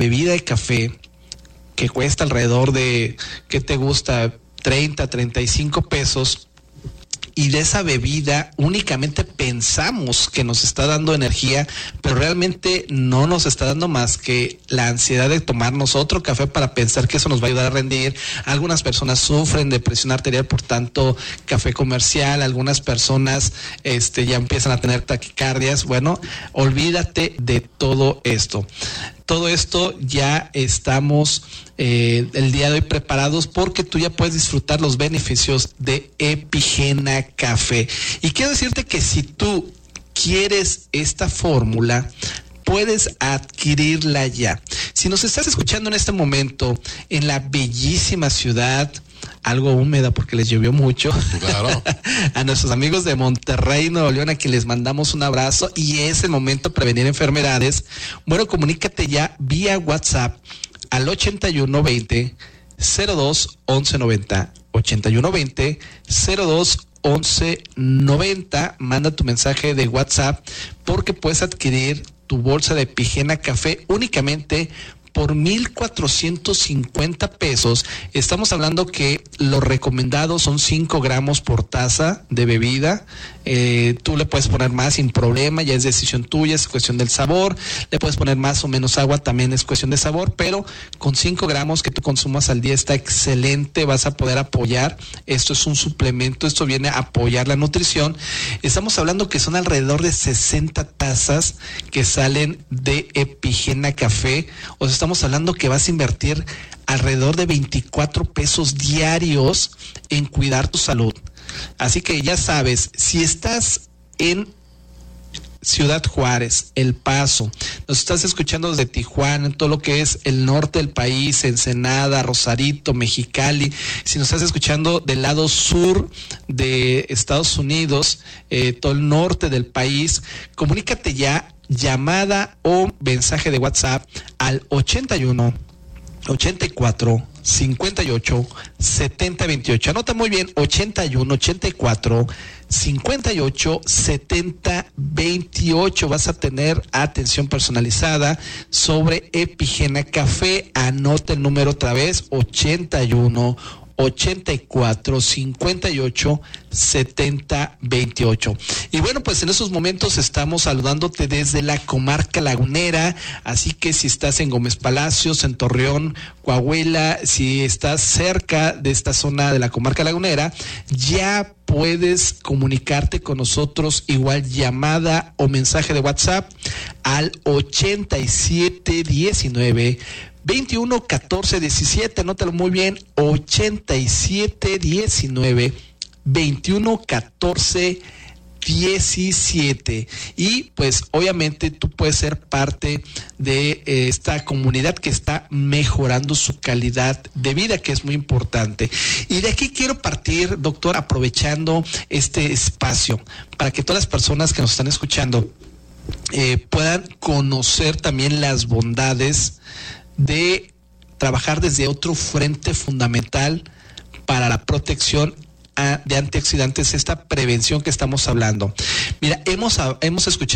bebida de café que cuesta alrededor de, ¿qué te gusta? 30, 35 pesos. Y de esa bebida únicamente pensamos que nos está dando energía, pero realmente no nos está dando más que la ansiedad de tomarnos otro café para pensar que eso nos va a ayudar a rendir. Algunas personas sufren de presión arterial por tanto café comercial, algunas personas ya empiezan a tener taquicardias. Bueno, olvídate de todo esto. Todo esto ya estamos el día de hoy preparados porque tú ya puedes disfrutar los beneficios de Epigena Café. Y quiero decirte que si tú quieres esta fórmula, puedes adquirirla ya. Si nos estás escuchando en este momento en la bellísima ciudad, algo húmeda porque les llovió mucho. Claro. A nuestros amigos de Monterrey, Nuevo León, a quien les mandamos un abrazo, y es el momento de prevenir enfermedades. Bueno, comunícate ya vía WhatsApp al 8120 02 11 90. 8120 02 11 90. Manda tu mensaje de WhatsApp porque puedes adquirir tu bolsa de Epigena Café únicamente por 1,450 pesos. Estamos hablando que lo recomendado son 5 gramos por taza de bebida. Tú le puedes poner más sin problema, ya es decisión tuya, es cuestión del sabor. Le puedes poner más o menos agua, también es cuestión de sabor, pero con 5 gramos que tú consumas al día está excelente, vas a poder apoyar. Esto es un suplemento, esto viene a apoyar la nutrición. Estamos hablando que son alrededor de 60 tazas que salen de Epigena Café. O sea, estamos hablando que vas a invertir alrededor de 24 pesos diarios en cuidar tu salud. Así que ya sabes, si estás en Ciudad Juárez, El Paso, nos estás escuchando desde Tijuana, en todo lo que es el norte del país, Ensenada, Rosarito, Mexicali, si nos estás escuchando del lado sur de Estados Unidos, todo el norte del país, comunícate ya, llamada o mensaje de WhatsApp al 81 84 58 70 28. Anota muy bien, 81 84 58 70 28. Vas a tener atención personalizada sobre Epigena Café. Anota el número otra vez, 81 84 58 70 28. Y bueno, pues en esos momentos estamos saludándote desde la comarca lagunera, así que si estás en Gómez Palacios, en Torreón, Coahuila, si estás cerca de esta zona de la comarca lagunera, ya puedes comunicarte con nosotros, igual llamada o mensaje de WhatsApp al 8719 21 14 17, anótalo muy bien, 87 19 21 14 17. Y pues obviamente tú puedes ser parte de esta comunidad que está mejorando su calidad de vida, que es muy importante. Y de aquí quiero partir, doctor, aprovechando este espacio para que todas las personas que nos están escuchando puedan conocer también las bondades de trabajar desde otro frente fundamental para la protección de antioxidantes, esta prevención que estamos hablando. Mira, hemos escuchado